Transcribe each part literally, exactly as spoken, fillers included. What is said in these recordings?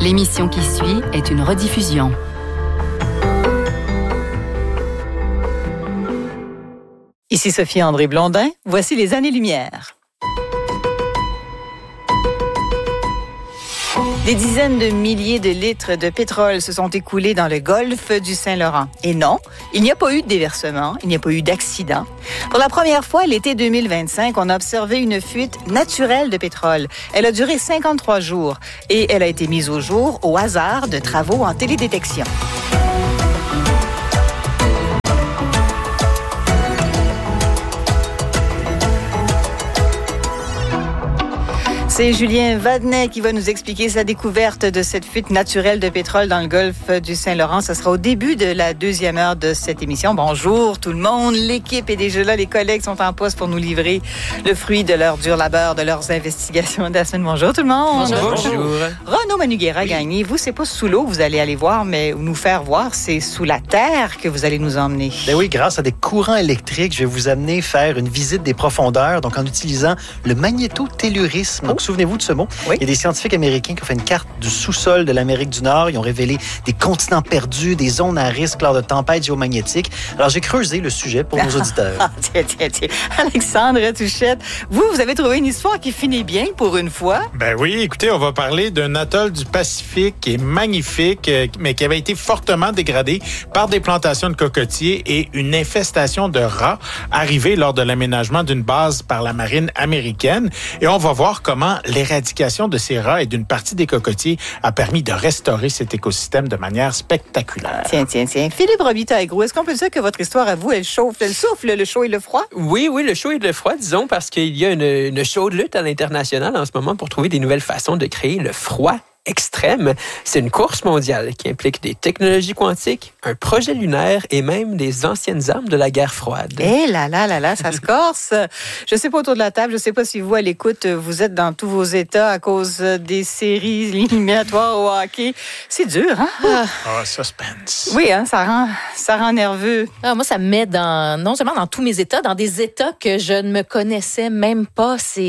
L'émission qui suit est une rediffusion. Ici Sophie-André Blondin, voici les années-lumière. Des dizaines de milliers de litres de pétrole se sont écoulés dans le golfe du Saint-Laurent. Et non, il n'y a pas eu de déversement, il n'y a pas eu d'accident. Pour la première fois, l'été deux mille vingt-cinq, on a observé une fuite naturelle de pétrole. Elle a duré cinquante-trois jours et elle a été mise au jour au hasard de travaux en télédétection. C'est Julien Vadnet qui va nous expliquer sa découverte de cette fuite naturelle de pétrole dans le golfe du Saint-Laurent. Ce sera au début de la deuxième heure de cette émission. Bonjour tout le monde, l'équipe est déjà là, les collègues sont en poste pour nous livrer le fruit de leur dur labeur, de leurs investigations de la semaine. Bonjour tout le monde. Bonjour. Bonjour. Renaud Manugera-Gagné, vous, c'est pas sous l'eau, vous allez aller voir, mais nous faire voir, c'est sous la terre que vous allez nous emmener. Ben oui, grâce à des courants électriques, je vais vous amener faire une visite des profondeurs, donc en utilisant le magnétotelleurisme. Donc, souvenez-vous de ce mot. Oui. Il y a des scientifiques américains qui ont fait une carte du sous-sol de l'Amérique du Nord. Ils ont révélé des continents perdus, des zones à risque lors de tempêtes géomagnétiques. Alors, j'ai creusé le sujet pour nos auditeurs. Ah, tiens, tiens, tiens. Alexandre Touchette, vous, vous avez trouvé une histoire qui finit bien pour une fois. Ben oui, écoutez, on va parler d'un atoll du Pacifique qui est magnifique, mais qui avait été fortement dégradé par des plantations de cocotiers et une infestation de rats arrivée lors de l'aménagement d'une base par la marine américaine. Et on va voir comment l'éradication de ces rats et d'une partie des cocotiers a permis de restaurer cet écosystème de manière spectaculaire. Tiens, tiens, tiens. Philippe Robitaille-Gros, est-ce qu'on peut dire que votre histoire à vous, elle chauffe, elle souffle, le chaud et le froid? Oui, oui, le chaud et le froid, disons, parce qu'il y a une, une chaude lutte à l'international en ce moment pour trouver des nouvelles façons de créer le froid extrême. C'est une course mondiale qui implique des technologies quantiques, un projet lunaire et même des anciennes armes de la guerre froide. Eh là là là là, ça se corse. Je sais pas autour de la table, je sais pas si vous, à l'écoute, vous êtes dans tous vos états à cause des séries éliminatoires au hockey. C'est dur, hein? Ah, oh, suspense. Oui, hein, ça rend, ça rend nerveux. Ah, moi, ça me met dans, non seulement dans tous mes états, dans des états que je ne me connaissais même pas. C'est,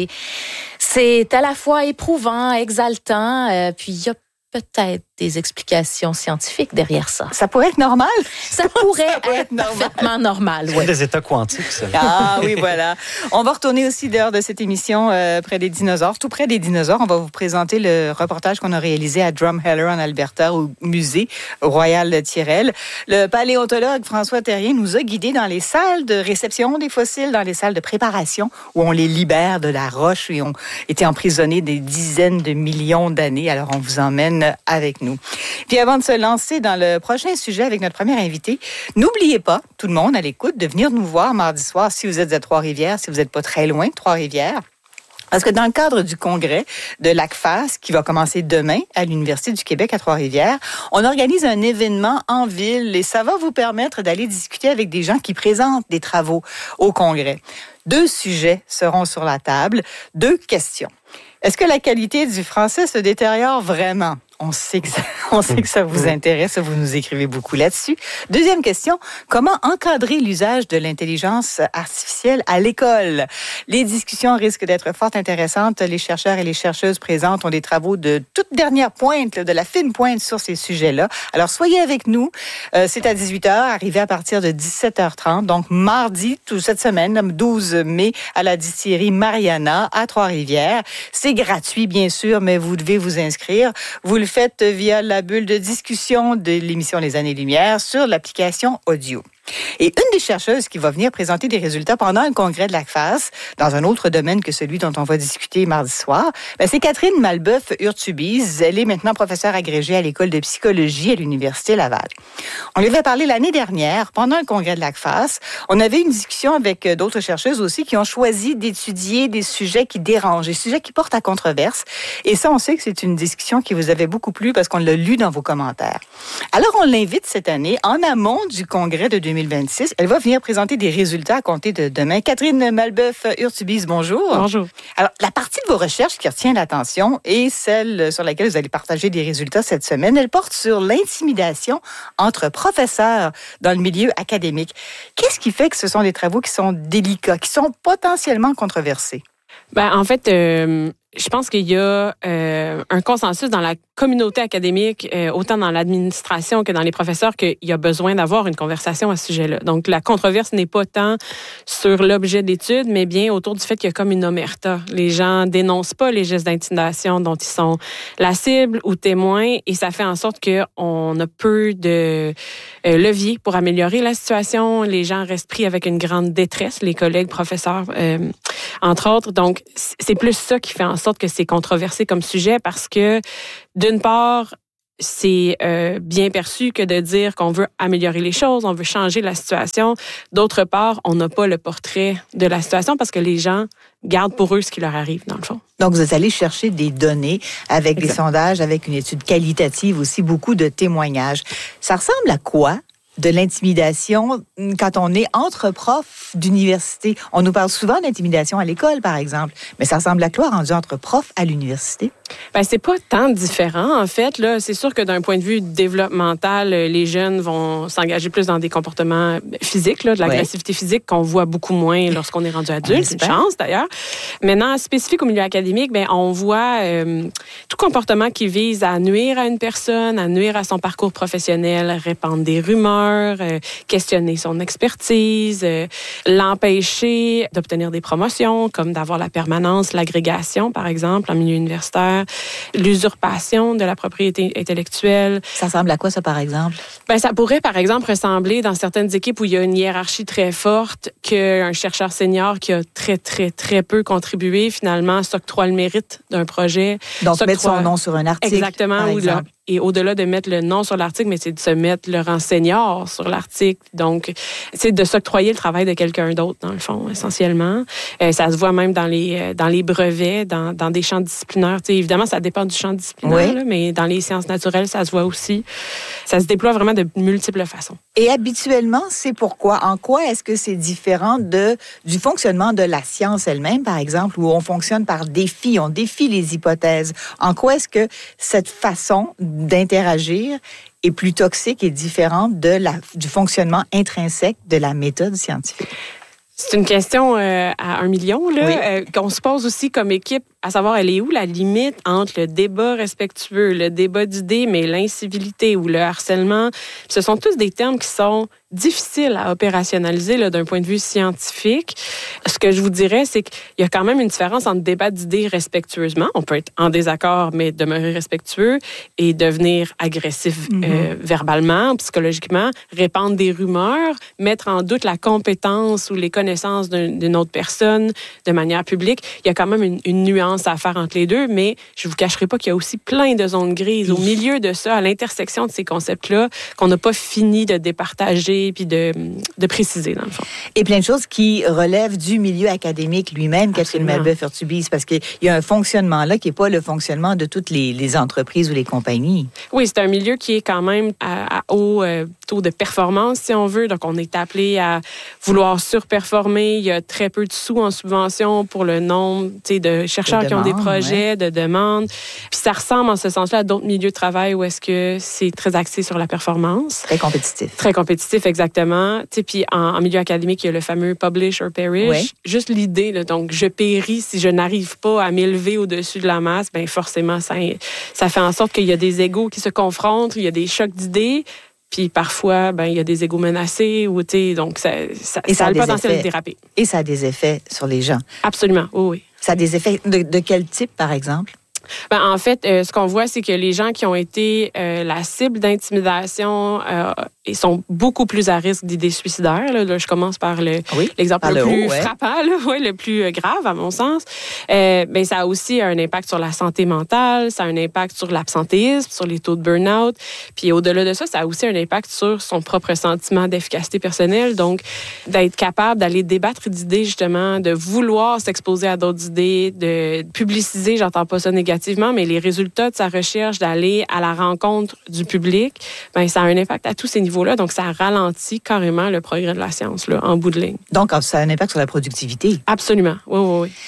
c'est à la fois éprouvant, exaltant, euh, puis il y a peut-être des explications scientifiques derrière ça. Ça pourrait être normal? Ça pourrait, ça pourrait être, être parfaitement normal, oui. Des états quantiques, ça. Ah oui, voilà. On va retourner aussi dehors de cette émission euh, près des dinosaures. Tout près des dinosaures, on va vous présenter le reportage qu'on a réalisé à Drumheller en Alberta, au musée Royal de Tyrrell. Le paléontologue François Terrien nous a guidés dans les salles de réception des fossiles, dans les salles de préparation où on les libère de la roche et ont été emprisonnés des dizaines de millions d'années. Alors, on vous emmène avec nous. Puis avant de se lancer dans le prochain sujet avec notre premier invité, n'oubliez pas, tout le monde à l'écoute, de venir nous voir mardi soir si vous êtes à Trois-Rivières, si vous n'êtes pas très loin de Trois-Rivières. Parce que dans le cadre du congrès de l'A C F A S, qui va commencer demain à l'Université du Québec à Trois-Rivières, on organise un événement en ville et ça va vous permettre d'aller discuter avec des gens qui présentent des travaux au congrès. Deux sujets seront sur la table, deux questions. Est-ce que la qualité du français se détériore vraiment? On sait que ça, on sait que ça vous intéresse, vous nous écrivez beaucoup là-dessus. Deuxième question, comment encadrer l'usage de l'intelligence artificielle à l'école? Les discussions risquent d'être fort intéressantes. Les chercheurs et les chercheuses présentes ont des travaux de toute dernière pointe, de la fine pointe sur ces sujets-là. Alors, soyez avec nous. Euh, c'est à dix-huit heures, arrivé à partir de dix-sept heures trente. Donc, mardi, toute cette semaine, douze mai, à la distillerie Mariana à Trois-Rivières. C'est gratuit, bien sûr, mais vous devez vous inscrire. Vous le faites via la bulle de discussion de l'émission Les Années-Lumière sur l'application audio. Et une des chercheuses qui va venir présenter des résultats pendant le congrès de l'A C F A S, dans un autre domaine que celui dont on va discuter mardi soir, ben c'est Catherine Malbeuf-Urtubise. Elle est maintenant professeure agrégée à l'École de psychologie à l'Université Laval. On lui avait parlé l'année dernière, pendant le congrès de l'A C F A S. On avait une discussion avec d'autres chercheuses aussi qui ont choisi d'étudier des sujets qui dérangent, des sujets qui portent à controverse. Et ça, on sait que c'est une discussion qui vous avait beaucoup plu parce qu'on l'a lu dans vos commentaires. Alors, on l'invite cette année, en amont du congrès de deux mille vingt-six. Elle va venir présenter des résultats à compter de demain. Catherine Malbeuf-Urtubise, bonjour. Bonjour. Alors, la partie de vos recherches qui retient l'attention et celle sur laquelle vous allez partager des résultats cette semaine, elle porte sur l'intimidation entre professeurs dans le milieu académique. Qu'est-ce qui fait que ce sont des travaux qui sont délicats, qui sont potentiellement controversés? Ben, en fait, euh, je pense qu'il y a euh, un consensus dans la communauté académique, euh, autant dans l'administration que dans les professeurs, qu'il y a besoin d'avoir une conversation à ce sujet-là. Donc, la controverse n'est pas tant sur l'objet de l'étude, mais bien autour du fait qu'il y a comme une omerta. Les gens dénoncent pas les gestes d'intimidation dont ils sont la cible ou témoins, et ça fait en sorte qu'on a peu de euh, levier pour améliorer la situation. Les gens restent pris avec une grande détresse, les collègues, professeurs, euh, entre autres. Donc, c'est plus ça qui fait en sorte que c'est controversé comme sujet, parce que, d'une part, c'est euh, bien perçu que de dire qu'on veut améliorer les choses, on veut changer la situation. D'autre part, on n'a pas le portrait de la situation parce que les gens gardent pour eux ce qui leur arrive, dans le fond. Donc, vous êtes allé chercher des données avec exact. Des sondages, avec une étude qualitative aussi, beaucoup de témoignages. Ça ressemble à quoi? De l'intimidation quand on est entre profs d'université. On nous parle souvent d'intimidation à l'école, par exemple, mais ça ressemble à quoi rendu entre profs à l'université? Ben, c'est pas tant différent, en fait. Là, c'est sûr que d'un point de vue développemental, les jeunes vont s'engager plus dans des comportements physiques, là, de l'agressivité oui. physique qu'on voit beaucoup moins lorsqu'on est rendu adulte. C'est une chance, d'ailleurs. Maintenant, spécifique au milieu académique, ben, on voit euh, tout comportement qui vise à nuire à une personne, à nuire à son parcours professionnel, répandre des rumeurs, euh, questionner son expertise, euh, l'empêcher d'obtenir des promotions, comme d'avoir la permanence, l'agrégation, par exemple, en milieu universitaire, l'usurpation de la propriété intellectuelle. Ça ressemble à quoi, ça, par exemple? Ben, ça pourrait, par exemple, ressembler dans certaines équipes où il y a une hiérarchie très forte, qu'un chercheur senior qui a très, très, très peu contribué, finalement, s'octroie le mérite d'un projet. Donc, mettre son nom sur un article, exactement, par exemple. Ou et au-delà de mettre le nom sur l'article, mais c'est de se mettre le rang senior sur l'article. Donc, c'est de s'octroyer le travail de quelqu'un d'autre, dans le fond, essentiellement. Euh, ça se voit même dans les, dans les brevets, dans, dans des champs disciplinaires. Tu sais, évidemment, ça dépend du champ disciplinaire, oui. là, mais dans les sciences naturelles, ça se voit aussi. Ça se déploie vraiment de multiples façons. Et habituellement, c'est pourquoi? En quoi est-ce que c'est différent de, du fonctionnement de la science elle-même, par exemple, où on fonctionne par défi, on défie les hypothèses? En quoi est-ce que cette façon d'interagir est plus toxique et différente de la, du fonctionnement intrinsèque de la méthode scientifique? C'est une question euh, à un million, là, oui. euh, qu'on se pose aussi comme équipe, à savoir, elle est où la limite entre le débat respectueux, le débat d'idées, mais l'incivilité ou le harcèlement. Ce sont tous des termes qui sont difficiles à opérationnaliser là, d'un point de vue scientifique. Ce que je vous dirais, c'est qu'il y a quand même une différence entre débattre d'idées respectueusement, on peut être en désaccord, mais demeurer respectueux, et devenir agressif mm-hmm. euh, verbalement, psychologiquement, répandre des rumeurs, mettre en doute la compétence ou les connaissances d'un, d'une autre personne de manière publique. Il y a quand même une, une nuance à faire entre les deux, mais je ne vous cacherai pas qu'il y a aussi plein de zones grises au milieu de ça, à l'intersection de ces concepts-là, qu'on n'a pas fini de départager puis de, de préciser, dans le fond. Et plein de choses qui relèvent du milieu académique lui-même, Catherine Malbeuf-Urtubise, parce qu'il y a un fonctionnement là qui n'est pas le fonctionnement de toutes les, les entreprises ou les compagnies. Oui, c'est un milieu qui est quand même à, à haut euh, taux de performance, si on veut. Donc, on est appelé à vouloir surperformer. Il y a très peu de sous en subvention pour le nombre de chercheurs de qui demande, ont des projets, ouais. de demandes. Puis ça ressemble en ce sens-là à d'autres milieux de travail où est-ce que c'est très axé sur la performance. Très compétitif. Très compétitif, exactement. Puis en, en milieu académique, il y a le fameux publish or perish. Ouais. Juste l'idée, là, donc je péris si je n'arrive pas à m'élever au-dessus de la masse, bien forcément, ça, ça fait en sorte qu'il y a des égos qui se confrontent, il y a des chocs d'idées. Puis parfois, ben il y a des égos menacés, ou tu sais, donc ça, ça, ça, ça a le potentiel effets, de déraper. Et ça a des effets sur les gens. Absolument, oui, oui. Ça a des effets de, de quel type, par exemple? Ben, en fait, euh, ce qu'on voit, c'est que les gens qui ont été euh, la cible d'intimidation euh, ils sont beaucoup plus à risque d'idées suicidaires. Là, là je commence par le, oui, l'exemple par le, le plus haut, ouais. frappant, là, ouais, le plus grave, à mon sens. Euh, ben, ça a aussi un impact sur la santé mentale, ça a un impact sur l'absentéisme, sur les taux de burn-out. Puis au-delà de ça, ça a aussi un impact sur son propre sentiment d'efficacité personnelle. Donc, d'être capable d'aller débattre d'idées, justement, de vouloir s'exposer à d'autres idées, de publiciser, j'entends pas ça négativement, mais les résultats de sa recherche, d'aller à la rencontre du public, ben, ça a un impact à tous ces niveaux-là. Donc, ça ralentit carrément le progrès de la science, là, en bout de ligne. Donc, ça a un impact sur la productivité. Absolument. Oui, oui, oui.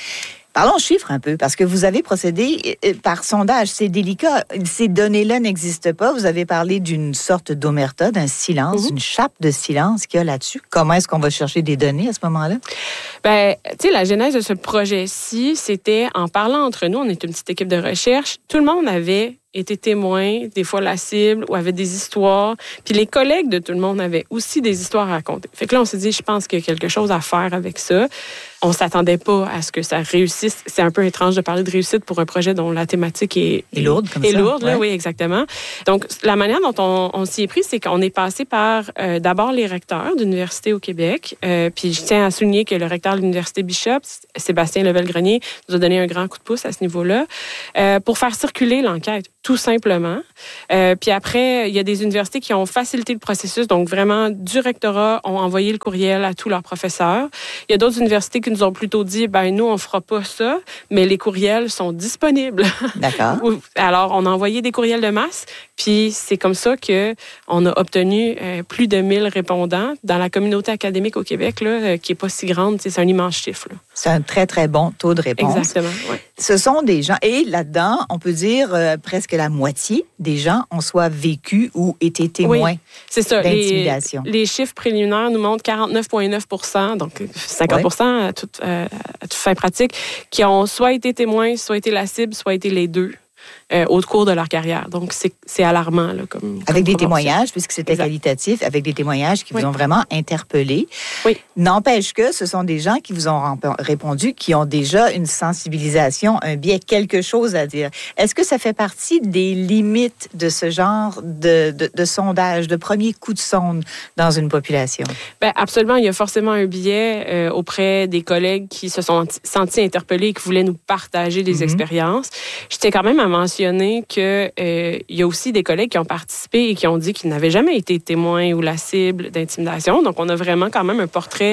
Parlons chiffres un peu, parce que vous avez procédé par sondage. C'est délicat. Ces données-là n'existent pas. Vous avez parlé d'une sorte d'omerta, d'un silence, mm-hmm. une chape de silence qu'il y a là-dessus. Comment est-ce qu'on va chercher des données à ce moment-là? Bien, tu sais, la genèse de ce projet-ci, c'était en parlant entre nous, on est une petite équipe de recherche, tout le monde avait été témoin, des fois la cible, ou avait des histoires. Puis les collègues de tout le monde avaient aussi des histoires à raconter. Fait que là, on s'est dit, je pense qu'il y a quelque chose à faire avec ça. On s'attendait pas à ce que ça réussisse. C'est un peu étrange de parler de réussite pour un projet dont la thématique est, est lourde, comme est ça. lourde, ouais. là, oui, exactement. Donc, la manière dont on, on s'y est pris, c'est qu'on est passé par euh, d'abord les recteurs d'universités au Québec. Euh, puis je tiens à souligner que le recteur de l'université Bishop, Sébastien Level-Grenier, nous a donné un grand coup de pouce à ce niveau-là euh, pour faire circuler l'enquête, tout simplement. Euh, puis après, il y a des universités qui ont facilité le processus. Donc, vraiment, du rectorat ont envoyé le courriel à tous leurs professeurs. Il y a d'autres universités qui nous ont plutôt dit, ben nous, on fera pas ça, mais les courriels sont disponibles. D'accord. Alors, on a envoyé des courriels de masse, puis c'est comme ça qu'on a obtenu euh, plus de mille répondants dans la communauté académique au Québec, là, euh, qui est pas si grande. C'est un immense chiffre. Là. C'est un très, très bon taux de réponse. Exactement, oui. Ce sont des gens, et là-dedans, on peut dire euh, presque la moitié des gens ont soit vécu ou été témoins oui, c'est ça. d'intimidation. Les, les chiffres préliminaires nous montrent quarante-neuf virgule neuf pour cent, donc cinquante pour cent oui. à, toute, euh, à toute fin pratique, qui ont soit été témoins, soit été la cible, soit été les deux. Euh, au cours de leur carrière. Donc, c'est, c'est alarmant. Là, comme, avec comme des témoignages, puisque c'était exact. Qualitatif, avec des témoignages qui oui. vous ont vraiment interpellé. Oui. N'empêche que ce sont des gens qui vous ont répondu, qui ont déjà une sensibilisation, un biais, quelque chose à dire. Est-ce que ça fait partie des limites de ce genre de, de, de sondage, de premier coup de sonde dans une population? Bien, absolument. Il y a forcément un biais euh, auprès des collègues qui se sont sentis interpellés et qui voulaient nous partager des mm-hmm. expériences. J'étais quand même à mentionner qu'il euh, y a aussi des collègues qui ont participé et qui ont dit qu'ils n'avaient jamais été témoins ou la cible d'intimidation. Donc, on a vraiment quand même un portrait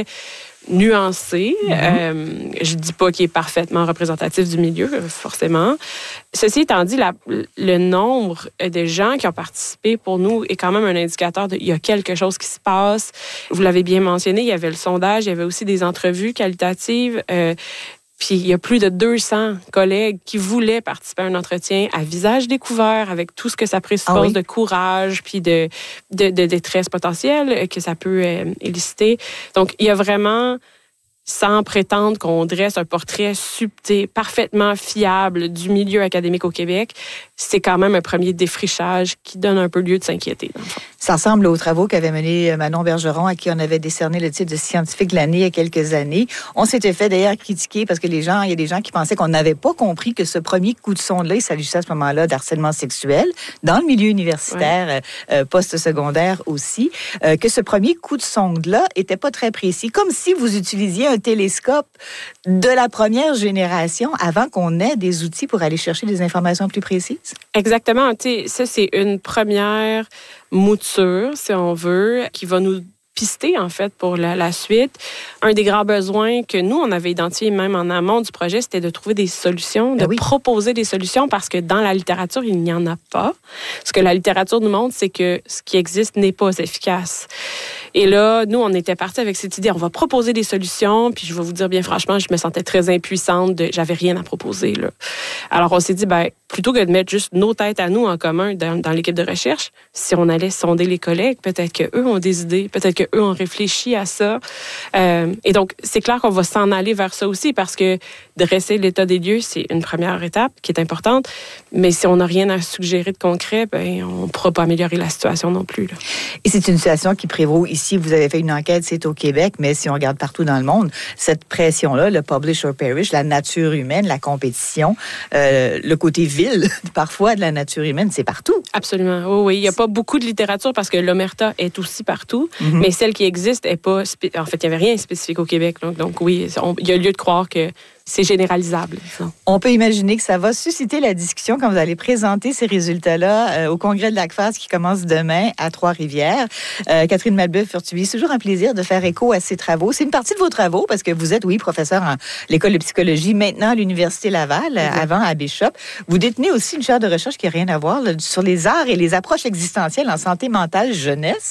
nuancé. Mm-hmm. Euh, je ne dis pas qu'il est parfaitement représentatif du milieu, forcément. Ceci étant dit, la, le nombre de gens qui ont participé pour nous est quand même un indicateur de il y a quelque chose qui se passe. Vous l'avez bien mentionné, il y avait le sondage, il y avait aussi des entrevues qualitatives. Euh, Puis il y a plus de deux cents collègues qui voulaient participer à un entretien à visage découvert avec tout ce que ça présuppose ah oui. de courage puis de, de, de détresse potentielle que ça peut euh, éliciter. Donc, il y a vraiment, sans prétendre qu'on dresse un portrait subtil, parfaitement fiable du milieu académique au Québec, c'est quand même un premier défrichage qui donne un peu lieu de s'inquiéter. Ça ressemble aux travaux qu'avait menés Manon Bergeron, à qui on avait décerné le titre de scientifique de l'année il y a quelques années. On s'était fait d'ailleurs critiquer parce que les gens, il y a des gens qui pensaient qu'on n'avait pas compris que ce premier coup de sonde-là, il s'agissait à ce moment-là d'harcèlement sexuel dans le milieu universitaire, ouais. euh, post-secondaire aussi, euh, que ce premier coup de sonde-là était pas très précis, comme si vous utilisiez un télescope de la première génération avant qu'on ait des outils pour aller chercher des informations plus précises. Exactement. Tu sais, ça, c'est une première mouture, si on veut, qui va nous pister, en fait, pour la, la suite. Un des grands besoins que nous, on avait identifié même en amont du projet, c'était de trouver des solutions, de ben oui. proposer des solutions, parce que dans la littérature, il n'y en a pas. Ce que la littérature nous montre, c'est que ce qui existe n'est pas efficace. Et là, nous, on était partis avec cette idée, on va proposer des solutions, puis je vais vous dire bien franchement, je me sentais très impuissante, de, j'avais rien à proposer, là. Alors, on s'est dit, ben, plutôt que de mettre juste nos têtes à nous en commun dans, dans l'équipe de recherche, si on allait sonder les collègues, peut-être qu'eux ont des idées, peut-être qu'eux ont réfléchi à ça. Euh, et donc, c'est clair qu'on va s'en aller vers ça aussi, parce que dresser l'état des lieux, c'est une première étape qui est importante, mais si on n'a rien à suggérer de concret, ben, on ne pourra pas améliorer la situation non plus, là. Et c'est une situation qui prévaut ici. Vous avez fait une enquête, c'est au Québec, mais si on regarde partout dans le monde, cette pression-là, le publish or perish, la nature humaine, la compétition, euh, le côté vil, parfois, de la nature humaine, c'est partout. Absolument. Oh, oui, il n'y a pas beaucoup de littérature parce que l'omerta est aussi partout, mm-hmm. mais celle qui existe est pas... Spé... En fait, il n'y avait rien de spécifique au Québec. Donc, donc oui, il y a lieu de croire que c'est généralisable. Ça. On peut imaginer que ça va susciter la discussion quand vous allez présenter ces résultats-là euh, au congrès de l'A C F A S qui commence demain à Trois-Rivières. Euh, Catherine Malbeuf-Furtuby, c'est toujours un plaisir de faire écho à ces travaux. C'est une partie de vos travaux parce que vous êtes, oui, professeur à l'école de psychologie, maintenant à l'Université Laval, mm-hmm. avant à Bishop. Vous détenez aussi une chaire de recherche qui n'a rien à voir là, sur les arts et les approches existentielles en santé mentale jeunesse.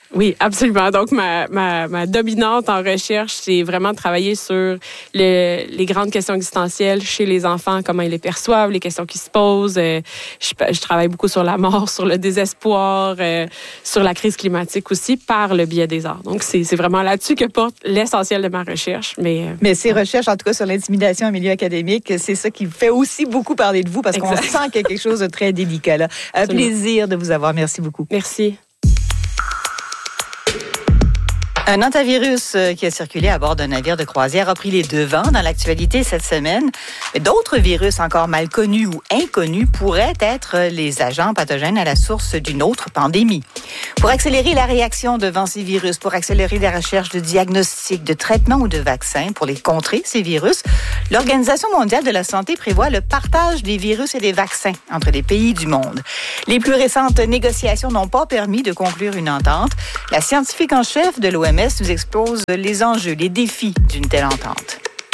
Oui, absolument. Donc, ma, ma, ma dominante en recherche, c'est vraiment de travailler sur le, les grandes questions existentielles chez les enfants, comment ils les perçoivent, les questions qui se posent. Euh, je, je travaille beaucoup sur la mort, sur le désespoir, euh, sur la crise climatique aussi, par le biais des arts. Donc, c'est, c'est vraiment là-dessus que porte l'essentiel de ma recherche. Mais, euh, mais ces recherches, en tout cas, sur l'intimidation en milieu académique, c'est ça qui fait aussi beaucoup parler de vous, parce exact. Qu'on sent qu'il y a quelque chose de très délicat là. Un plaisir de vous avoir. Merci beaucoup. Merci. Un antivirus qui a circulé à bord d'un navire de croisière a pris les devants dans l'actualité cette semaine. Mais d'autres virus encore mal connus ou inconnus pourraient être les agents pathogènes à la source d'une autre pandémie. Pour accélérer la réaction devant ces virus, pour accélérer la recherche de diagnostics, de traitements ou de vaccins pour les contrer, ces virus, l'Organisation mondiale de la santé prévoit le partage des virus et des vaccins entre les pays du monde. Les plus récentes négociations n'ont pas permis de conclure une entente. La scientifique en chef de l'O M S nous expose les enjeux, les défis d'une telle entente.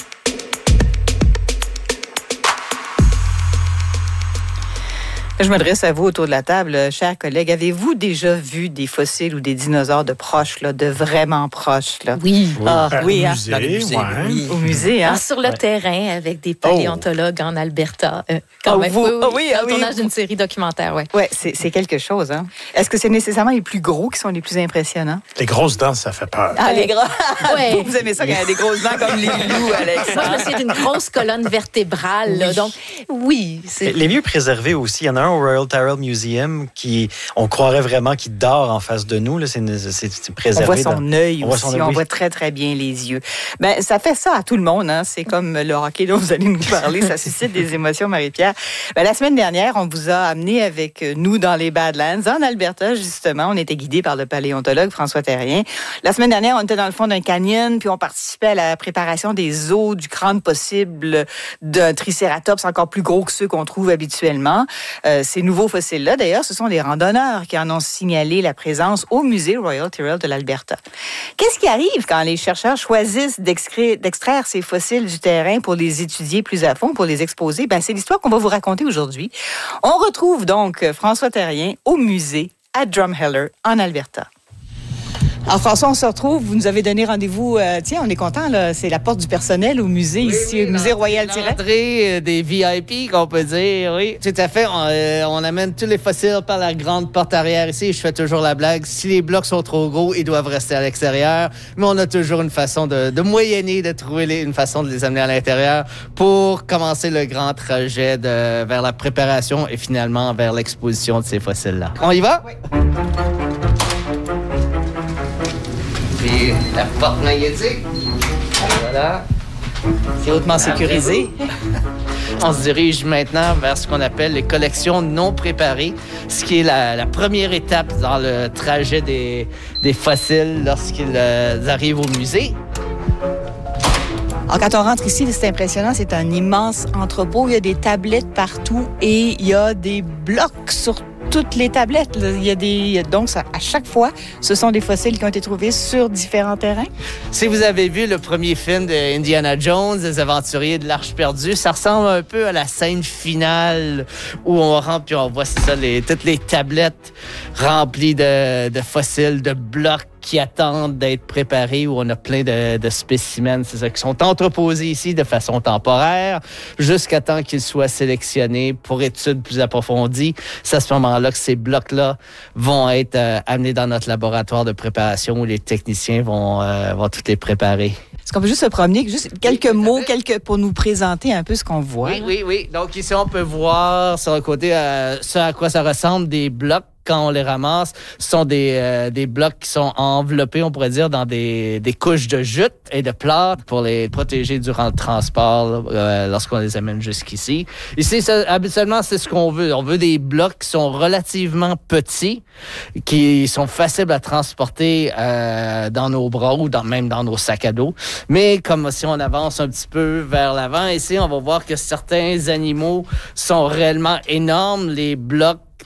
Je m'adresse à vous autour de la table, chers collègues. Avez-vous déjà vu des fossiles ou des dinosaures de proches, là, de vraiment proches? Là? Oui. Ah, euh, oui, au hein? musée, Dans le musée, ouais. oui. Au musée, hein? Ah, sur le ouais. terrain, avec des paléontologues oh. en Alberta. Euh, quand oh, même. Vous, oui, oui, oh, oui, dans ah, le oui. tournage d'une série documentaire, oui. Oui, c'est, c'est quelque chose, hein? Est-ce que c'est nécessairement les plus gros qui sont les plus impressionnants? Les grosses dents, ça fait peur. Ah, les gros! Ouais. Vous aimez ça quand il y a des grosses dents comme les loups, Alex? Moi, je me souviens d'une grosse colonne vertébrale, oui. Là, donc oui. C'est... Les mieux préservés aussi, il y en a un au Royal Tyrrell Museum qui, on croirait vraiment qu'il dort en face de nous. Là. C'est, c'est, c'est préservé. On voit son dans... œil on aussi. Voit son... On oui. voit très, très bien les yeux. Ben, ça fait ça à tout le monde. Hein. C'est comme le hockey dont vous allez nous parler. Ça suscite des émotions, Marie-Pierre. Ben, la semaine dernière, on vous a amené avec nous dans les Badlands, en Alberta, justement. On était guidés par le paléontologue François Terrien. La semaine dernière, on était dans le fond d'un canyon, puis on participait à la préparation des os du crâne possible d'un tricératops encore plus gros que ceux qu'on trouve habituellement. Euh, ces nouveaux fossiles-là, d'ailleurs, ce sont des randonneurs qui en ont signalé la présence au musée Royal Tyrrell de l'Alberta. Qu'est-ce qui arrive quand les chercheurs choisissent d'extraire, d'extraire ces fossiles du terrain pour les étudier plus à fond, pour les exposer? Ben, c'est l'histoire qu'on va vous raconter aujourd'hui. On retrouve donc François Terrien au musée à Drumheller, en Alberta. Alors François, on se retrouve. Vous nous avez donné rendez-vous. Euh, tiens, on est content là. C'est la porte du personnel au musée oui, ici, oui, au musée Royal Tyrrell. L'entrée des V I P, qu'on peut dire. Oui, tout à fait. On, euh, on amène tous les fossiles par la grande porte arrière ici. Je fais toujours la blague. Si les blocs sont trop gros, ils doivent rester à l'extérieur. Mais on a toujours une façon de, de moyenner, de trouver les, une façon de les amener à l'intérieur pour commencer le grand trajet de, vers la préparation et finalement vers l'exposition de ces fossiles-là. On y va? Oui. Puis la porte magnétique. Voilà. C'est hautement sécurisé. On se dirige maintenant vers ce qu'on appelle les collections non préparées, ce qui est la, la première étape dans le trajet des, des fossiles lorsqu'ils euh, arrivent au musée. Alors, quand on rentre ici, c'est impressionnant, c'est un immense entrepôt. Il y a des tablettes partout et il y a des blocs sur toutes les tablettes. Il y a des... Donc, ça, à chaque fois, ce sont des fossiles qui ont été trouvés sur différents terrains. Si vous avez vu le premier film de Indiana Jones, Les Aventuriers de l'Arche perdue, ça ressemble un peu à la scène finale où on rentre puis on voit, c'est ça, les, toutes les tablettes remplies de, de fossiles, de blocs qui attendent d'être préparés, où on a plein de, de spécimens, c'est ça, qui sont entreposés ici de façon temporaire jusqu'à temps qu'ils soient sélectionnés pour études plus approfondies. C'est à ce moment-là que ces blocs-là vont être euh, amenés dans notre laboratoire de préparation où les techniciens vont, euh, vont tous les préparer. Est-ce qu'on peut juste se promener, juste quelques oui, mots, quelques pour nous présenter un peu ce qu'on voit? Oui, oui, oui. Donc ici, on peut voir sur le côté euh, ce à quoi ça ressemble, des blocs. Quand on les ramasse, ce sont des, euh, des blocs qui sont enveloppés, on pourrait dire, dans des, des couches de jute et de plâtre pour les protéger durant le transport euh, lorsqu'on les amène jusqu'ici. Ici, ça, habituellement, c'est ce qu'on veut. On veut des blocs qui sont relativement petits, qui sont faciles à transporter euh, dans nos bras ou dans, même dans nos sacs à dos. Mais comme si on avance un petit peu vers l'avant, ici, on va voir que certains animaux sont réellement énormes. Les blocs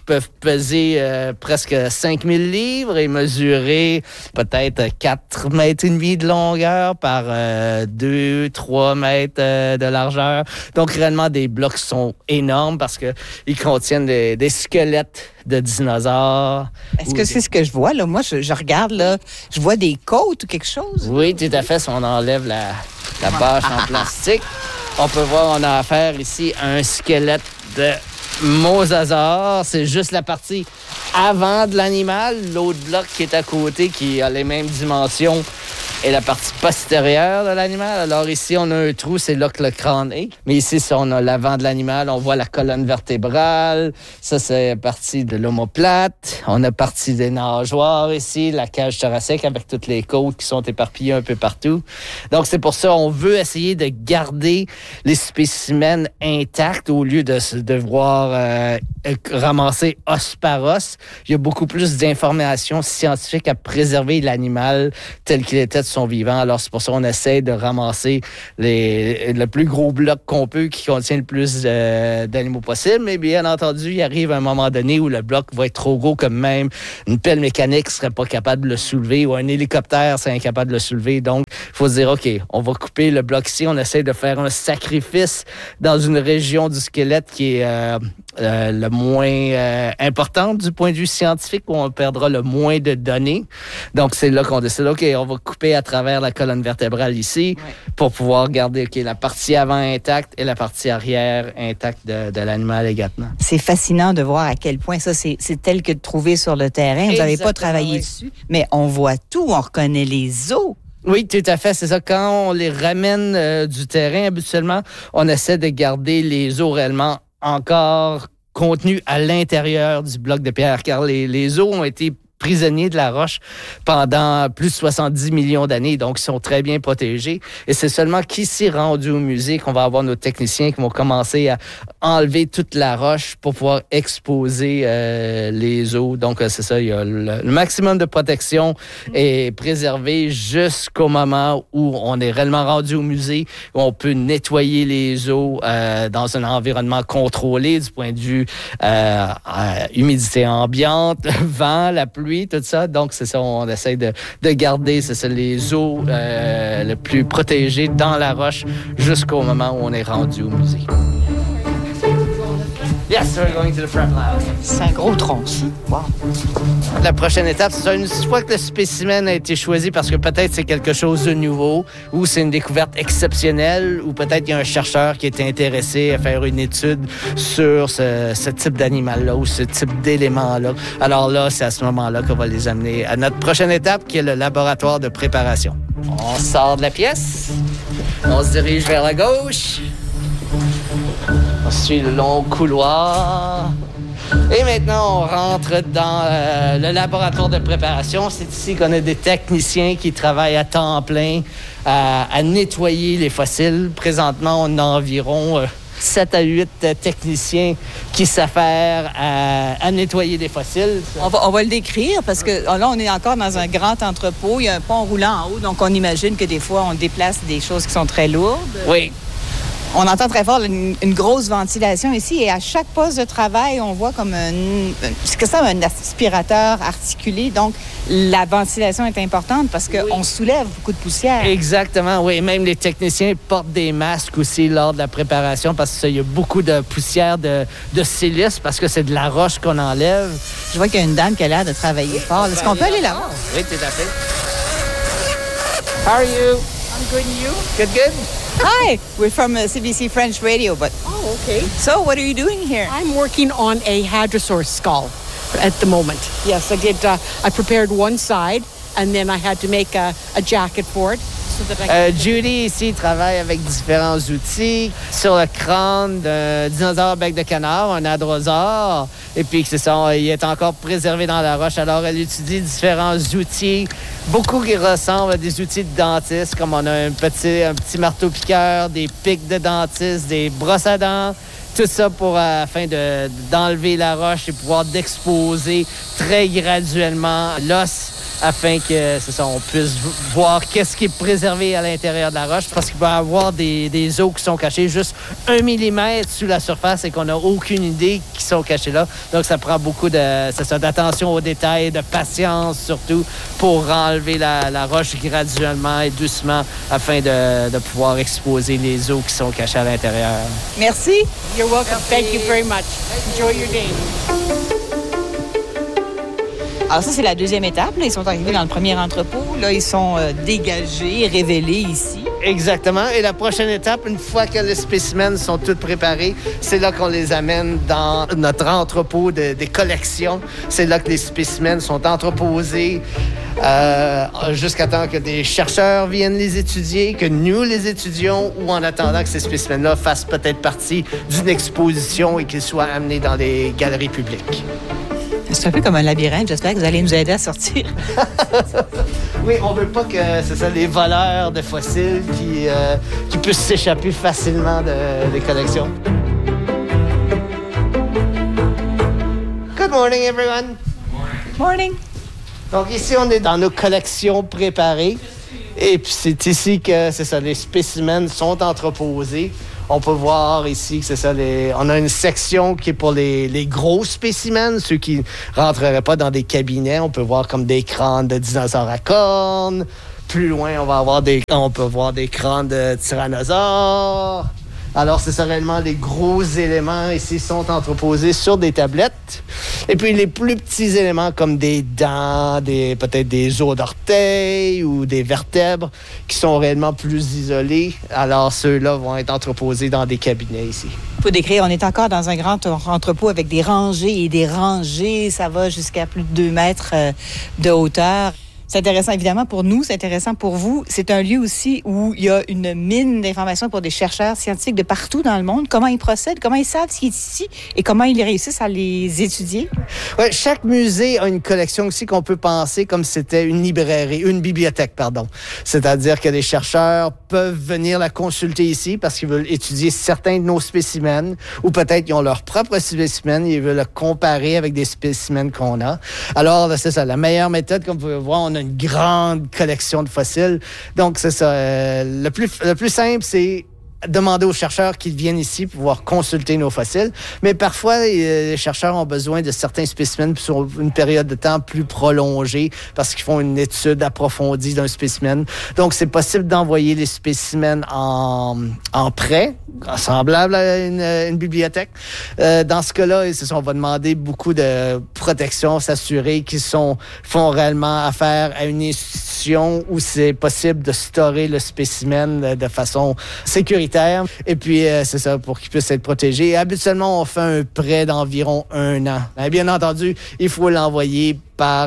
peuvent peser euh, presque cinq mille livres et mesurer peut-être quatre mètres et demi de longueur par euh, deux, trois mètres euh, de largeur. Donc, réellement, des blocs sont énormes parce qu'ils contiennent des, des squelettes de dinosaures. Est-ce que c'est ce que je vois, là? Moi, je, je regarde, là, je vois des côtes ou quelque chose. Oui, tout à fait. Si on enlève la, la bâche en plastique, on peut voir, on a affaire ici à un squelette de mosasaure. C'est juste la partie avant de l'animal. L'autre bloc qui est à côté, qui a les mêmes dimensions, est la partie postérieure de l'animal. Alors ici, on a un trou, c'est là que le crâne est. Mais ici, si on a l'avant de l'animal, on voit la colonne vertébrale. Ça, c'est partie de l'omoplate. On a partie des nageoires ici, la cage thoracique avec toutes les côtes qui sont éparpillées un peu partout. Donc, c'est pour ça on veut essayer de garder les spécimens intacts au lieu de se devoir euh, ramasser os par os. Il y a beaucoup plus d'informations scientifiques à préserver l'animal tel qu'il était de son vivant. Alors, c'est pour ça qu'on essaie de ramasser les, le plus gros bloc qu'on peut qui contient le plus euh, d'animaux possible. Mais bien entendu, il arrive un moment donné où le bloc va être trop gros, comme même une pelle mécanique ne serait pas capable de le soulever ou un hélicoptère serait incapable de le soulever. Donc, il faut se dire, OK, on va couper le bloc ici. On essaie de faire un sacrifice dans une région du squelette qui est euh, euh, le moins euh, importante du point de vue scientifique, où on perdra le moins de données. Donc, c'est là qu'on décide, OK, on va couper à travers la colonne vertébrale ici ouais. pour pouvoir garder okay, la partie avant intacte et la partie arrière intacte de, de l'animal également. C'est fascinant de voir à quel point ça, c'est, c'est tel que de trouver sur le terrain. Vous n'avez pas travaillé oui. dessus, mais on voit tout, on reconnaît les os. Oui, tout à fait, c'est ça. Quand on les ramène euh, du terrain, habituellement, on essaie de garder les os réellement encore contenus à l'intérieur du bloc de pierre, car les, les os ont été prisonniers de la roche pendant plus de soixante-dix millions d'années, donc ils sont très bien protégés. Et c'est seulement qu'ici, rendu au musée, qu'on va avoir nos techniciens qui vont commencer à enlever toute la roche pour pouvoir exposer euh, les os. Donc, c'est ça, il y a le, le maximum de protection est préservé jusqu'au moment où on est réellement rendu au musée, où on peut nettoyer les os euh, dans un environnement contrôlé du point de vue euh, euh, humidité ambiante, vent, la pluie, tout ça. Donc, c'est ça, on essaie de, de garder, c'est ça, les os euh, le plus protégés dans la roche jusqu'au moment où on est rendu au musée. Yes, we're going to the front lab. C'est un gros tronc. Wow. La prochaine étape, c'est une fois que le spécimen a été choisi parce que peut-être c'est quelque chose de nouveau ou c'est une découverte exceptionnelle ou peut-être il y a un chercheur qui est intéressé à faire une étude sur ce, ce type d'animal-là ou ce type d'élément-là. Alors là, c'est à ce moment-là qu'on va les amener à notre prochaine étape qui est le laboratoire de préparation. On sort de la pièce. On se dirige vers la gauche. On suit le long couloir. Et maintenant, on rentre dans euh, le laboratoire de préparation. C'est ici qu'on a des techniciens qui travaillent à temps plein à, à nettoyer les fossiles. Présentement, on a environ euh, sept à huit euh, techniciens qui s'affairent à, à nettoyer des fossiles. On va, on va le décrire parce que là, on est encore dans un grand entrepôt. Il y a un pont roulant en haut, donc on imagine que des fois, on déplace des choses qui sont très lourdes. Oui. On entend très fort une, une grosse ventilation ici et à chaque poste de travail, on voit comme un, c'est que ça, un aspirateur articulé. Donc, la ventilation est importante parce qu'on oui. soulève beaucoup de poussière. Exactement, oui. Même les techniciens portent des masques aussi lors de la préparation parce qu'il y a beaucoup de poussière de, de silice parce que c'est de la roche qu'on enlève. Je vois qu'il y a une dame qui a l'air de travailler fort. Est-ce qu'on peut aller là-bas? Oui, tout à fait. How are you? I'm good, and you? Good, good. Hi, we're from uh, C B C French Radio, but... Oh, okay. So, what are you doing here? I'm working on a hadrosaur skull at the moment. Yes, I did, uh, I prepared one side, and then I had to make a, a jacket for it. Euh, Judy, ici, travaille avec différents outils sur le crâne d'un dinosaure bec de canard, un hadrosaure. Et puis, c'est ça, il est encore préservé dans la roche. Alors, elle utilise différents outils, beaucoup qui ressemblent à des outils de dentiste, comme on a un petit, un petit marteau-piqueur, des pics de dentiste, des brosses à dents. Tout ça pour euh, afin de, d'enlever la roche et pouvoir d'exposer très graduellement l'os afin que c'est ça, on puisse voir qu'est-ce qui est préservé à l'intérieur de la roche, parce qu'il peut y avoir des, des os qui sont cachés juste un millimètre sous la surface et qu'on n'a aucune idée qu'ils sont cachés là. Donc, ça prend beaucoup de, c'est ça, d'attention aux détails, de patience surtout, pour enlever la, la roche graduellement et doucement afin de, de pouvoir exposer les os qui sont cachés à l'intérieur. Merci. You're welcome. Thank you very much. Enjoy your day. Alors ça, c'est la deuxième étape. Là, ils sont arrivés dans le premier entrepôt. Là, ils sont euh, dégagés, révélés ici. Exactement. Et la prochaine étape, une fois que les spécimens sont tous préparés, c'est là qu'on les amène dans notre entrepôt de, des collections. C'est là que les spécimens sont entreposés euh, jusqu'à temps que des chercheurs viennent les étudier, que nous les étudions, ou en attendant que ces spécimens-là fassent peut-être partie d'une exposition et qu'ils soient amenés dans les galeries publiques. C'est un peu comme un labyrinthe. J'espère que vous allez nous aider à sortir. Oui, on veut pas que c'est ça, les voleurs de fossiles qui, euh, qui puissent s'échapper facilement de, des collections. Good morning, everyone. Morning. Donc ici, on est dans nos collections préparées. Et puis c'est ici que c'est ça, les spécimens sont entreposés. On peut voir ici que c'est ça, les... on a une section qui est pour les, les gros spécimens, ceux qui ne rentreraient pas dans des cabinets. On peut voir comme des crânes de dinosaures à cornes. Plus loin, on va avoir des, on peut voir des crânes de tyrannosaures. Alors, c'est ça, réellement, les gros éléments ici sont entreposés sur des tablettes. Et puis, les plus petits éléments comme des dents, des, peut-être des os d'orteils ou des vertèbres qui sont réellement plus isolés. Alors, ceux-là vont être entreposés dans des cabinets ici. Il faut décrire, on est encore dans un grand entrepôt avec des rangées et des rangées. Ça va jusqu'à plus de deux mètres de hauteur. C'est intéressant, évidemment, pour nous, c'est intéressant pour vous. C'est un lieu aussi où il y a une mine d'informations pour des chercheurs scientifiques de partout dans le monde. Comment ils procèdent, comment ils savent ce qui est ici et comment ils réussissent à les étudier? Oui, chaque musée a une collection aussi qu'on peut penser comme si c'était une librairie, une bibliothèque, pardon. C'est-à-dire que les chercheurs peuvent venir la consulter ici parce qu'ils veulent étudier certains de nos spécimens ou peut-être ils ont leur propre spécimen et ils veulent le comparer avec des spécimens qu'on a. Alors, c'est ça, la meilleure méthode, comme vous pouvez voir, on a une grande collection de fossiles. Donc, c'est ça. Euh, le plus, le plus simple, c'est demander aux chercheurs qu'ils viennent ici pour pouvoir consulter nos fossiles. Mais parfois, les chercheurs ont besoin de certains spécimens sur une période de temps plus prolongée parce qu'ils font une étude approfondie d'un spécimen. Donc, c'est possible d'envoyer les spécimens en, en prêt, semblable à une, une bibliothèque. Euh, dans ce cas-là, c'est ça, on va demander beaucoup de protection, s'assurer qu'ils sont, font réellement affaire à une institution où c'est possible de stocker le spécimen de façon sécuritaire. Et puis, euh, c'est ça, pour qu'ils puissent être protégés. Et habituellement, on fait un prêt d'environ un an. Et bien entendu, il faut l'envoyer par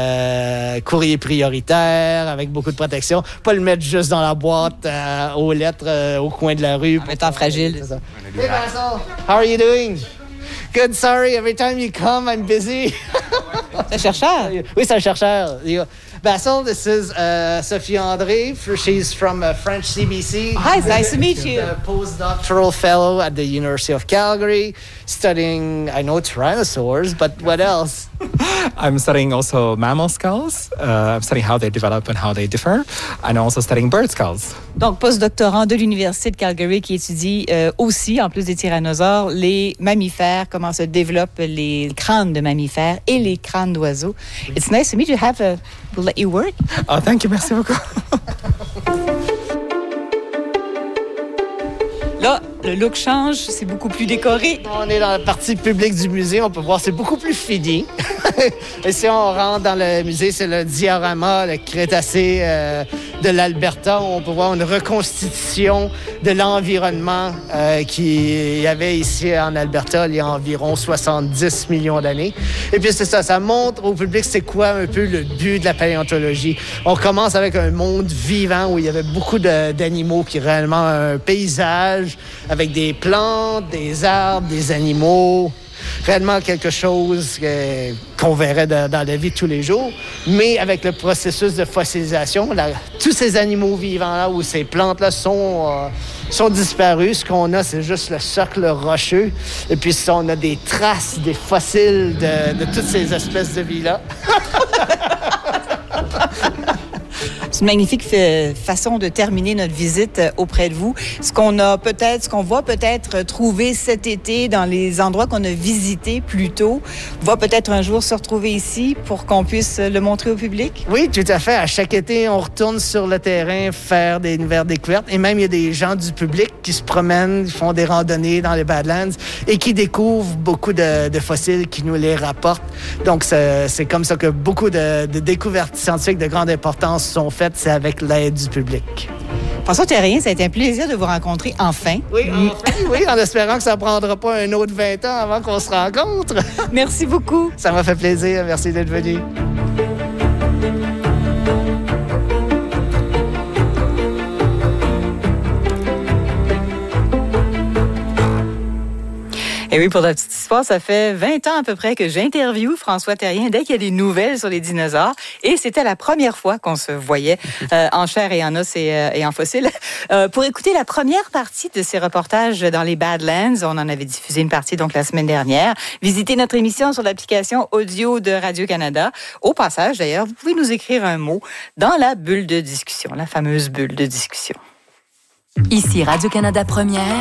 euh, courrier prioritaire, avec beaucoup de protection. Pas le mettre juste dans la boîte euh, aux lettres euh, au coin de la rue. En étant fragile. Hey, Basil, how are you doing? Good, sorry, every time you come, I'm busy. C'est un chercheur? Oui, c'est un chercheur. Basil, this is uh, Sophie André. She's from uh, French C B C. Hi, it's nice to meet you. A postdoctoral fellow at the University of Calgary, studying, I know, tyrannosaurs, but what else? I'm studying also mammal skulls. Uh, I'm studying how they develop and how they differ, and also studying bird skulls. Donc, postdoctorant de l'Université de Calgary qui étudie euh, aussi, en plus des tyrannosaures, les mammifères, comment se développent les crânes de mammifères et les crânes d'oiseaux. It's nice to meet you. Have a, we'll let you work. Oh, thank you. Merci beaucoup. Là, le look change, c'est beaucoup plus décoré. On est dans la partie publique du musée, on peut voir, c'est beaucoup plus fini. Et si on rentre dans le musée, c'est le diorama, le Crétacé euh, de l'Alberta. On peut voir une reconstitution de l'environnement euh, qu'il y avait ici en Alberta il y a environ soixante-dix millions d'années. Et puis c'est ça, ça montre au public c'est quoi un peu le but de la paléontologie. On commence avec un monde vivant où il y avait beaucoup de, d'animaux qui réellement un paysage avec des plantes, des arbres, des animaux. Réellement quelque chose que, qu'on verrait de, dans la vie de tous les jours. Mais avec le processus de fossilisation, là, tous ces animaux vivants-là ou ces plantes-là sont, euh, sont disparus. Ce qu'on a, c'est juste le socle rocheux. Et puis, ça, on a des traces, des fossiles de, de toutes ces espèces de vie-là. C'est une magnifique fa- façon de terminer notre visite auprès de vous. Ce qu'on a peut-être, ce qu'on va peut-être trouver cet été dans les endroits qu'on a visités plus tôt, va peut-être un jour se retrouver ici pour qu'on puisse le montrer au public? Oui, tout à fait. À chaque été, on retourne sur le terrain faire des nouvelles découvertes. Et même, il y a des gens du public qui se promènent, qui font des randonnées dans les Badlands et qui découvrent beaucoup de, de fossiles qui nous les rapportent. Donc, c'est, c'est comme ça que beaucoup de, de découvertes scientifiques de grande importance sont faites, c'est avec l'aide du public. François Terrien, ça a été un plaisir de vous rencontrer enfin. Oui, enfin, oui, en espérant que ça ne prendra pas un autre vingt ans avant qu'on se rencontre. Merci beaucoup. Ça m'a fait plaisir. Merci d'être venu. Et oui, pour la petite histoire, ça fait vingt ans à peu près que j'interviewe François Terrien dès qu'il y a des nouvelles sur les dinosaures. Et c'était la première fois qu'on se voyait euh, en chair et en os et, euh, et en fossiles. Euh, pour écouter la première partie de ces reportages dans les Badlands, on en avait diffusé une partie donc la semaine dernière. Visitez notre émission sur l'application audio de Radio-Canada. Au passage, d'ailleurs, vous pouvez nous écrire un mot dans la bulle de discussion, la fameuse bulle de discussion. Ici Radio-Canada Première.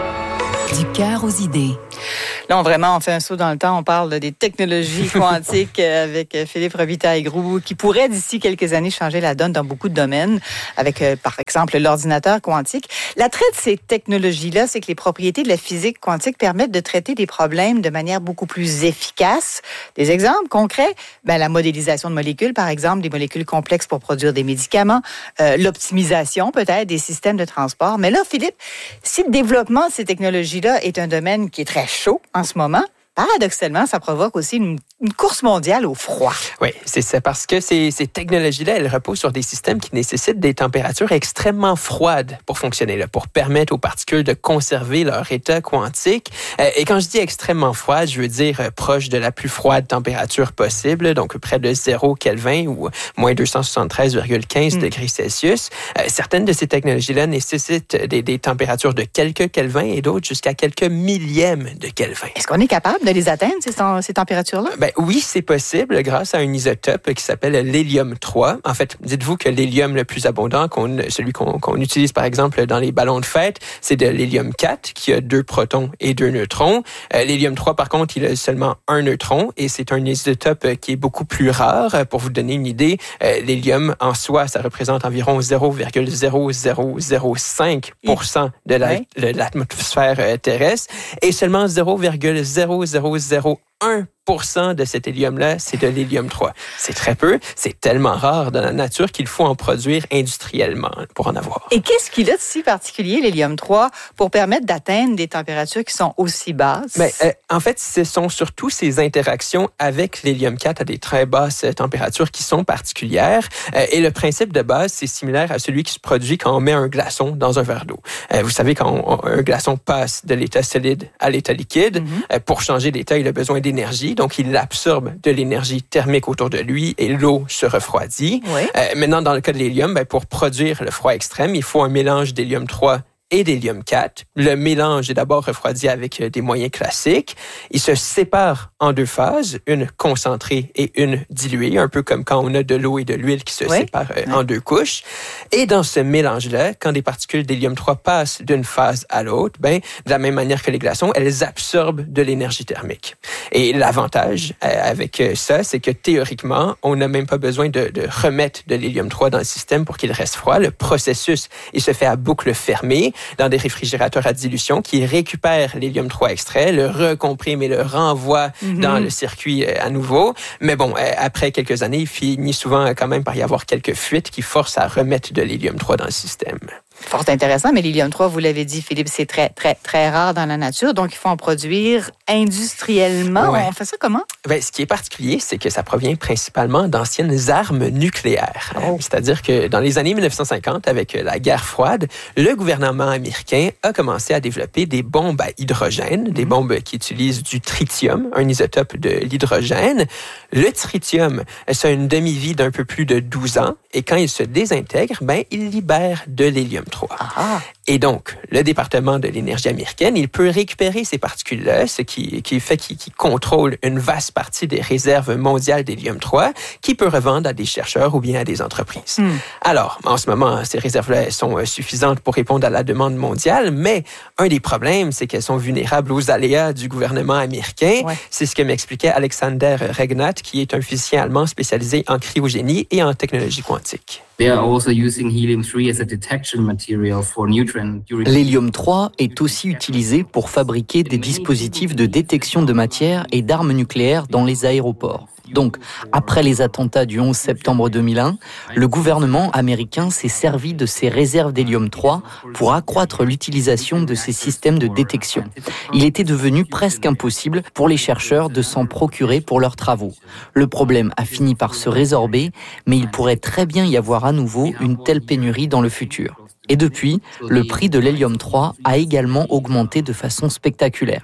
Du cœur aux idées. Là, on, vraiment, on fait un saut dans le temps. On parle des technologies quantiques avec Philippe Robitaille-Groux, qui pourrait, d'ici quelques années, changer la donne dans beaucoup de domaines, avec, euh, par exemple, l'ordinateur quantique. L'attrait de ces technologies-là, c'est que les propriétés de la physique quantique permettent de traiter des problèmes de manière beaucoup plus efficace. Des exemples concrets, ben, la modélisation de molécules, par exemple, des molécules complexes pour produire des médicaments, euh, l'optimisation, peut-être, des systèmes de transport. Mais là, Philippe, si le développement de ces technologies-là est un domaine qui est très chaud en ce moment, paradoxalement, ça provoque aussi une, une course mondiale au froid. Oui, c'est ça, parce que ces, ces technologies-là, elles reposent sur des systèmes qui nécessitent des températures extrêmement froides pour fonctionner, là, pour permettre aux particules de conserver leur état quantique. Euh, et quand je dis extrêmement froide, je veux dire euh, proche de la plus froide température possible, donc près de zéro Kelvin ou moins deux cent soixante-treize virgule quinze mm. degrés Celsius. Euh, certaines de ces technologies-là nécessitent des, des températures de quelques Kelvin et d'autres jusqu'à quelques millièmes de Kelvin. Est-ce qu'on est capable de les atteindre, ces, ces températures-là? Ben oui, c'est possible grâce à un isotope qui s'appelle l'hélium trois. En fait, dites-vous que l'hélium le plus abondant, qu'on, celui qu'on, qu'on utilise par exemple dans les ballons de fête, c'est de l'hélium quatre qui a deux protons et deux neutrons. Euh, l'hélium trois, par contre, il a seulement un neutron et c'est un isotope qui est beaucoup plus rare. Pour vous donner une idée, euh, l'hélium en soi, ça représente environ zéro virgule zéro zéro zéro cinq pour cent de, la, oui. de l'atmosphère euh, terrestre et seulement zéro virgule zéro zéro zéro un pour cent de cet hélium-là, c'est de l'hélium trois. C'est très peu, c'est tellement rare dans la nature qu'il faut en produire industriellement pour en avoir. Et qu'est-ce qu'il a de si particulier, l'hélium trois, pour permettre d'atteindre des températures qui sont aussi basses? Ben, euh, en fait, ce sont surtout ces interactions avec l'hélium quatre à des très basses températures qui sont particulières. Euh, et le principe de base, c'est similaire à celui qui se produit quand on met un glaçon dans un verre d'eau. Euh, vous savez, quand on, un glaçon passe de l'état solide à l'état liquide, mm-hmm. euh, pour changer d'état, il a besoin d'énergie. Donc, il absorbe de l'énergie thermique autour de lui et l'eau se refroidit. Oui. Euh, maintenant, dans le cas de l'hélium, ben, pour produire le froid extrême, il faut un mélange d'hélium trois et d'hélium quatre. Le mélange est d'abord refroidi avec des moyens classiques. Il se sépare en deux phases, une concentrée et une diluée, un peu comme quand on a de l'eau et de l'huile qui se oui. séparent oui. en deux couches. Et dans ce mélange-là, quand des particules d'hélium trois passent d'une phase à l'autre, ben, de la même manière que les glaçons, elles absorbent de l'énergie thermique. Et l'avantage avec ça, c'est que théoriquement, on n'a même pas besoin de, de remettre de l'hélium trois dans le système pour qu'il reste froid. Le processus, il se fait à boucle fermée, dans des réfrigérateurs à dilution qui récupèrent l'hélium trois extrait, le recompriment et le renvoient mm-hmm. dans le circuit à nouveau. Mais bon, après quelques années, il finit souvent quand même par y avoir quelques fuites qui forcent à remettre de l'hélium trois dans le système. Fort intéressant, mais l'hélium trois, vous l'avez dit, Philippe, c'est très, très, très rare dans la nature, donc il faut en produire industriellement. Ouais. On fait ça comment? Ben, ce qui est particulier, c'est que ça provient principalement d'anciennes armes nucléaires. Oh. C'est-à-dire que dans les années dix-neuf cent cinquante, avec la guerre froide, le gouvernement américain a commencé à développer des bombes à hydrogène, mmh. des bombes qui utilisent du tritium, un isotope de l'hydrogène. Le tritium, ça a une demi-vie d'un peu plus de douze ans, et quand il se désintègre, ben, il libère de l'hélium trois. Ah. Et donc, le département de l'énergie américaine, il peut récupérer ces particules-là, ce qui, qui fait qu'il, qu'il contrôle une vaste partie des réserves mondiales d'hélium trois, qui peut revendre à des chercheurs ou bien à des entreprises. Mm. Alors, en ce moment, ces réserves-là elles sont suffisantes pour répondre à la demande mondiale, mais un des problèmes, c'est qu'elles sont vulnérables aux aléas du gouvernement américain. Ouais. C'est ce que m'expliquait Alexander Regnat, qui est un physicien allemand spécialisé en cryogénie et en technologie quantique. L'hélium trois est aussi utilisé pour fabriquer des dispositifs de détection de matière et d'armes nucléaires dans les aéroports. Donc, après les attentats du onze septembre deux mille un, le gouvernement américain s'est servi de ces réserves d'hélium trois pour accroître l'utilisation de ces systèmes de détection. Il était devenu presque impossible pour les chercheurs de s'en procurer pour leurs travaux. Le problème a fini par se résorber, mais il pourrait très bien y avoir à nouveau une telle pénurie dans le futur. Et depuis, le prix de l'hélium trois a également augmenté de façon spectaculaire.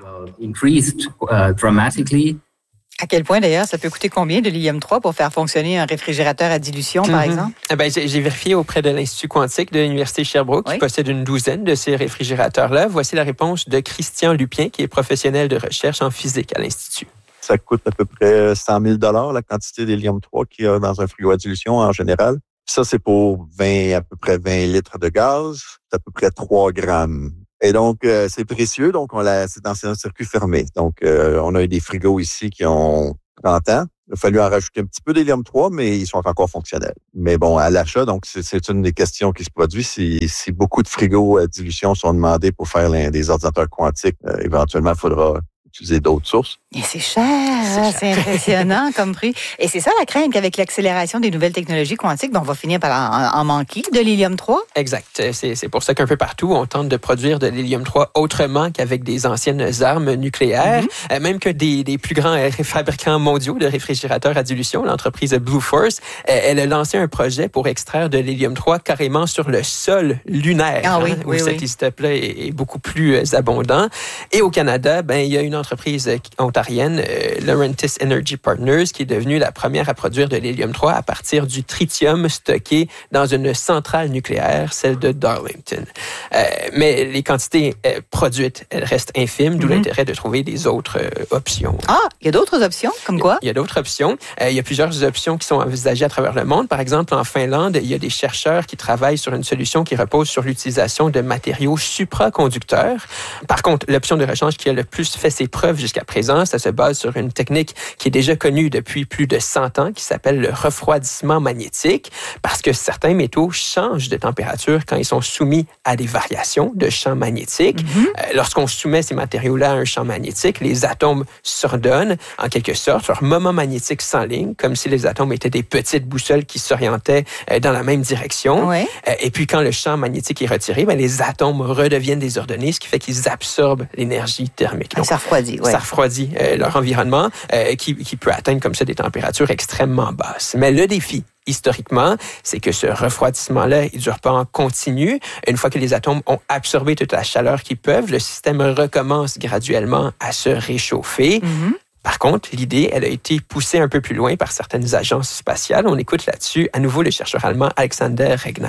À quel point, d'ailleurs, ça peut coûter combien de l'hélium trois pour faire fonctionner un réfrigérateur à dilution, par mm-hmm. exemple? Eh ben, j'ai, j'ai vérifié auprès de l'Institut quantique de l'Université Sherbrooke, oui. qui possède une douzaine de ces réfrigérateurs-là. Voici la réponse de Christian Lupien, qui est professionnel de recherche en physique à l'Institut. Ça coûte à peu près cent mille dollars la quantité d'hélium trois qu'il y a dans un frigo à dilution en général. Ça, c'est pour vingt, à peu près vingt litres de gaz. C'est à peu près trois grammes. Et donc, euh, c'est précieux, donc on l'a, c'est dans un circuit fermé. Donc, euh, on a eu des frigos ici qui ont trente ans. Il a fallu en rajouter un petit peu d'hélium trois, mais ils sont encore fonctionnels. Mais bon, à l'achat, donc c'est, c'est une des questions qui se produit. Si, si beaucoup de frigos à dilution sont demandés pour faire les, des ordinateurs quantiques, euh, éventuellement, il faudra utiliser d'autres sources. Et c'est cher, c'est, c'est impressionnant comme prix. Et c'est ça la crainte qu'avec l'accélération des nouvelles technologies quantiques, ben on va finir par en, en manquer de l'hélium trois? Exact. C'est, c'est pour ça qu'un peu partout, on tente de produire de l'hélium trois autrement qu'avec des anciennes armes nucléaires. Mm-hmm. Euh, même que des, des plus grands fabricants mondiaux de réfrigérateurs à dilution, l'entreprise Blue Force, euh, elle a lancé un projet pour extraire de l'hélium trois carrément sur le sol lunaire, ah, oui, hein, oui, où oui. cet isotope-là est, est beaucoup plus abondant. Et au Canada, ben il y a une entreprise ontarienne, euh, Laurentis Energy Partners, qui est devenue la première à produire de l'hélium trois à partir du tritium stocké dans une centrale nucléaire, celle de Darlington. Euh, mais les quantités euh, produites, elles restent infimes, d'où mm-hmm. l'intérêt de trouver des autres euh, options. Ah, il y a d'autres options, comme quoi? Il y a d'autres options. Euh, il y a plusieurs options qui sont envisagées à travers le monde. Par exemple, en Finlande, il y a des chercheurs qui travaillent sur une solution qui repose sur l'utilisation de matériaux supraconducteurs. Par contre, l'option de rechange qui a le plus fait ses preuves jusqu'à présent, ça se base sur une technique qui est déjà connue depuis plus de cent ans, qui s'appelle le refroidissement magnétique, parce que certains métaux changent de température quand ils sont soumis à des variations de champ magnétique. Mm-hmm. Euh, lorsqu'on soumet ces matériaux-là à un champ magnétique, les atomes s'ordonnent, en quelque sorte, leur moment magnétique s'enligne, comme si les atomes étaient des petites boussoles qui s'orientaient euh, dans la même direction. Ouais. Euh, et puis, quand le champ magnétique est retiré, ben, les atomes redeviennent désordonnés, ce qui fait qu'ils absorbent l'énergie thermique. Donc, ça refroidit, ouais. Ça refroidit euh, leur environnement, euh, qui, qui peut atteindre comme ça des températures extrêmement basses. Mais le défi, historiquement, c'est que ce refroidissement-là, il ne dure pas en continu. Une fois que les atomes ont absorbé toute la chaleur qu'ils peuvent, le système recommence graduellement à se réchauffer. Mm-hmm. Par contre, l'idée, elle a été poussée un peu plus loin par certaines agences spatiales. On écoute là-dessus à nouveau le chercheur allemand Alexander Regnat.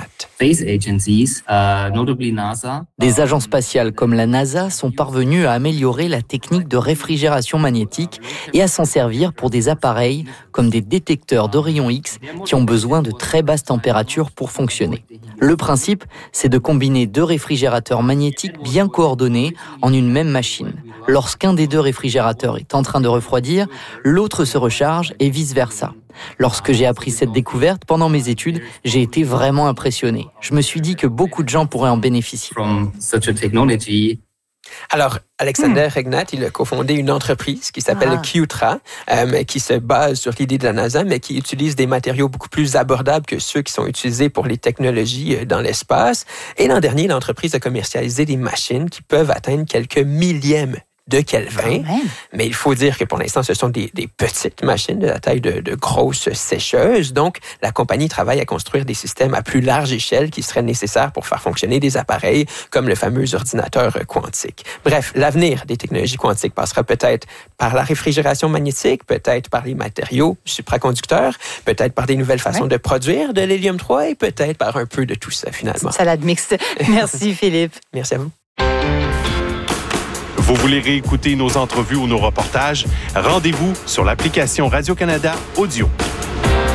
Des agences spatiales comme la NASA sont parvenues à améliorer la technique de réfrigération magnétique et à s'en servir pour des appareils comme des détecteurs de rayons X qui ont besoin de très basses températures pour fonctionner. Le principe, c'est de combiner deux réfrigérateurs magnétiques bien coordonnés en une même machine. Lorsqu'un des deux réfrigérateurs est en train de refroidir, l'autre se recharge et vice-versa. Lorsque j'ai appris cette découverte pendant mes études, j'ai été vraiment impressionné. Je me suis dit que beaucoup de gens pourraient en bénéficier. Alors, Alexander hmm. Regnat, il a cofondé une entreprise qui s'appelle ah. Qtra, euh, qui se base sur l'idée de la NASA, mais qui utilise des matériaux beaucoup plus abordables que ceux qui sont utilisés pour les technologies dans l'espace. Et l'an dernier, l'entreprise a commercialisé des machines qui peuvent atteindre quelques millièmes de Kelvin. Mais il faut dire que pour l'instant, ce sont des, des petites machines de la taille de, de grosses sécheuses. Donc, la compagnie travaille à construire des systèmes à plus large échelle qui seraient nécessaires pour faire fonctionner des appareils comme le fameux ordinateur quantique. Bref, l'avenir des technologies quantiques passera peut-être par la réfrigération magnétique, peut-être par les matériaux supraconducteurs, peut-être par des nouvelles façons ouais. de produire de l'hélium trois et peut-être par un peu de tout ça, finalement. Salade mixte. Merci, Philippe. Merci à vous. Vous voulez réécouter nos entrevues ou nos reportages? Rendez-vous sur l'application Radio-Canada Audio.